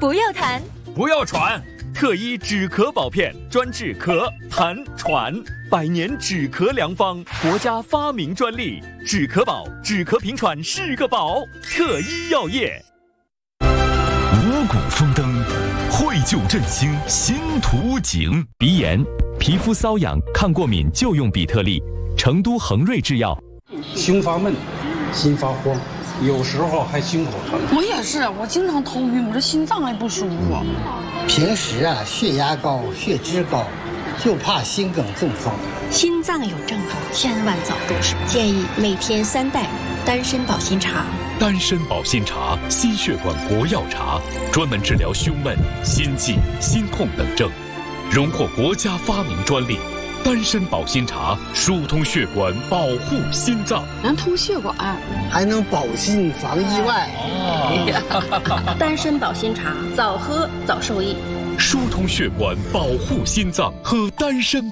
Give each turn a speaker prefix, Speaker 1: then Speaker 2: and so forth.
Speaker 1: 不要痰，
Speaker 2: 不要喘。特医止咳保片，专治咳、痰、喘，100年止咳良方，国家发明专利。止咳宝，止咳平喘是个宝。特医药业。
Speaker 3: 五谷丰登，惠救振兴新图景。鼻炎、皮肤瘙痒、抗过敏就用比特利。成都恒瑞制药。
Speaker 4: 胸发闷，心发慌，有时候还心口疼。
Speaker 5: 我也是，我经常头晕，我这心脏也不舒服。
Speaker 6: 平时血压高、血脂高，就怕心梗中风。
Speaker 7: 心脏有症状，千万早入手。建议每天3袋丹参保心茶。
Speaker 3: 丹参保心茶，心血管国药茶，专门治疗胸闷、心悸、心痛等症，荣获国家发明专利。丹参保心茶疏通血管，保护心脏，
Speaker 5: 能通血管，
Speaker 6: 还能保心防意外。
Speaker 7: 丹参保心茶，早喝早受益。
Speaker 3: 疏通血管，保护心脏，喝丹参